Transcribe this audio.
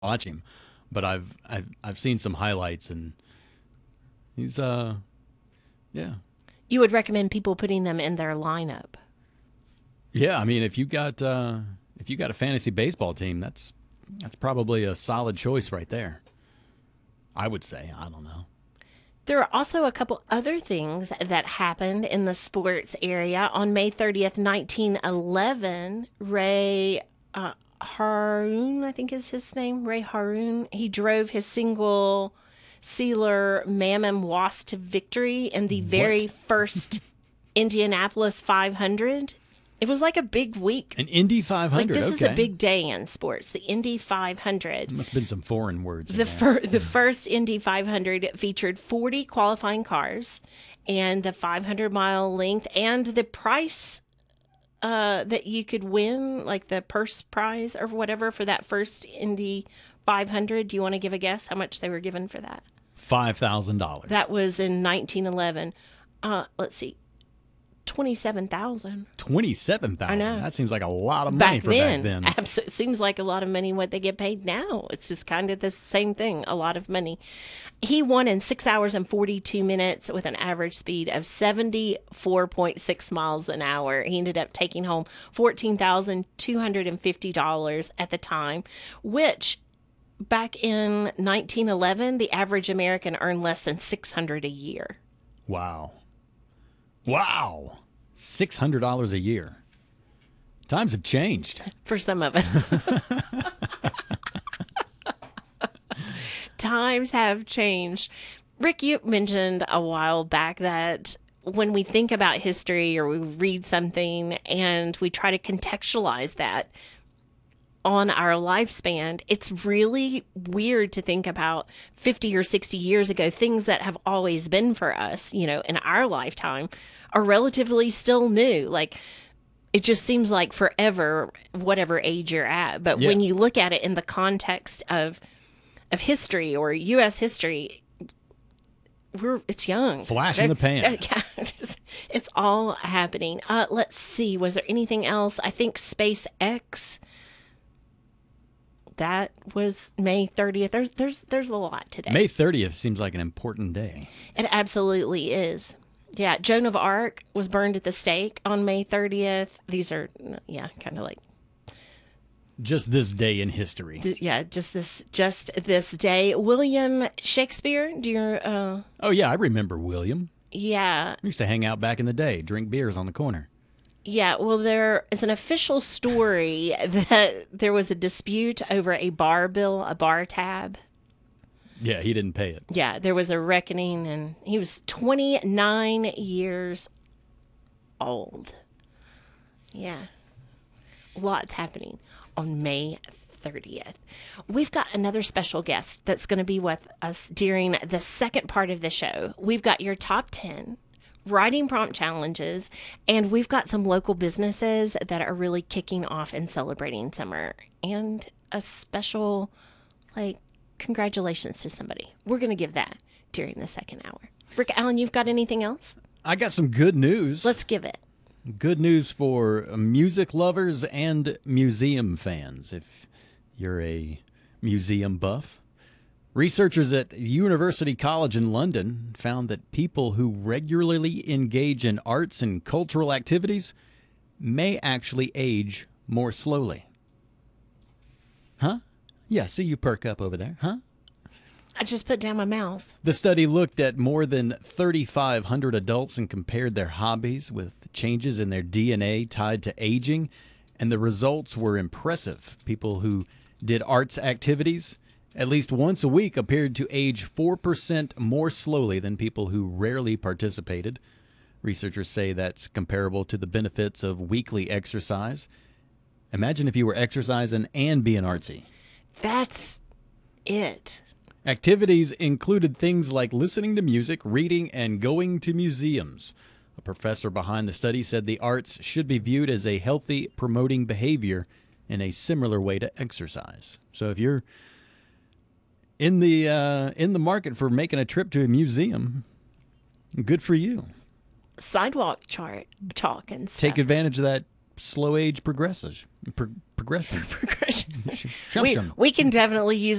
watch him, but I've seen some highlights, and he's yeah. You would recommend people putting them in their lineup. Yeah, I mean, if you got a fantasy baseball team, that's probably a solid choice right there. I would say. I don't know. There are also a couple other things that happened in the sports area. On May 30th, 1911, Ray Haroon, I think is his name, Ray Haroon, he drove his single sealer Mammon Wasp to victory in the What? very first Indianapolis 500. It was like a big week. An Indy Like 500. this is a Okay. big day in sports, the Indy 500. Must have been some foreign words in The there. the first Indy 500 featured 40 qualifying cars, and the 500-mile length, and the price that you could win, like the purse prize or whatever for that first Indy 500. Do you want to give a guess how much they were given for that? $5,000. That was in 1911. Let's see, 27,000. 27,000. I know. That seems like a lot of money Back for then, back then. it seems like a lot of money what they get paid now. It's just kind of the same thing, a lot of money. He won in 6 hours and 42 minutes with an average speed of 74.6 miles an hour. He ended up taking home $14,250 at the time, which back in 1911, the average American earned less than 600 a year. Wow. Wow. $600 a year. Times have changed. For some of us. Times have changed. Rick, you mentioned a while back that when we think about history or we read something and we try to contextualize that on our lifespan, it's really weird to think about 50 or 60 years ago, things that have always been for us, you know, in our lifetime are relatively still new. Like, it just seems like forever, whatever age you're at. But Yeah. when you look at it in the context of history or U.S. history, it's young. Flash in the pan. Yeah, it's all happening. Let's see. Was there anything else? I think SpaceX. That was May 30th. There's a lot today. May 30th seems like an important day. It absolutely is. Yeah, Joan of Arc was burned at the stake on May 30th. These are, yeah, kind of like, Just this day in history. yeah, just this day. William Shakespeare, do you, Oh, yeah, I remember William. yeah, We used to hang out back in the day, drink beers on the corner. yeah. Well, there is an official story that there was a dispute over a bar bill, a bar tab. Yeah, he didn't pay it. Yeah, there was a reckoning, and he was 29 years old. Yeah. Lots happening on May 30th. We've got another special guest that's going to be with us during the second part of the show. We've got your top 10 writing prompt challenges, and we've got some local businesses that are really kicking off and celebrating summer, and a special, like, congratulations to somebody. We're going to give that during the second hour. Rick Allen, you've got anything else? I got some good news. Let's give it. Good news for music lovers and museum fans, if you're a museum buff. Researchers at University College in London found that people who regularly engage in arts and cultural activities may actually age more slowly. Huh? Yeah, see you perk up over there, huh? I just put down my mouse. The study looked at more than 3,500 adults and compared their hobbies with changes in their DNA tied to aging, and the results were impressive. People who did arts activities at least once a week appeared to age 4% more slowly than people who rarely participated. Researchers say that's comparable to the benefits of weekly exercise. Imagine if you were exercising and being artsy. That's it. Activities included things like listening to music, reading, and going to museums. A professor behind the study said the arts should be viewed as a healthy, promoting behavior in a similar way to exercise. So if you're in the market for making a trip to a museum, good for you. Sidewalk chart, chalk and stuff. Take advantage of that slow age progressive. Progression. Progression. Shum, We, shum. we can definitely use